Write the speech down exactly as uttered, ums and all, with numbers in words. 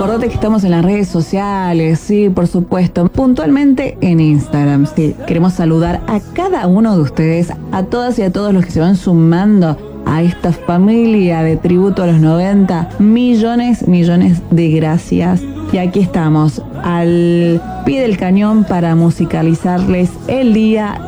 Acordate que estamos en las redes sociales, sí, por supuesto, puntualmente en Instagram, sí. Queremos saludar a cada uno de ustedes, a todas y a todos los que se van sumando a esta familia de tributo a los noventa. Millones, millones de gracias. Y aquí estamos, al pie del cañón para musicalizarles el día